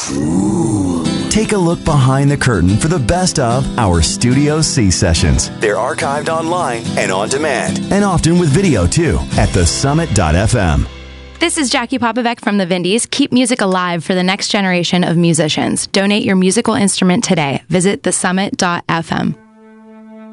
Take a look behind the curtain for the best of our Studio C sessions. They're archived online and on demand, and often with video too, at thesummit.fm. This is Jackie Popovic from the Vindies. Keep music alive for the next generation of musicians. Donate your musical instrument today. Visit thesummit.fm.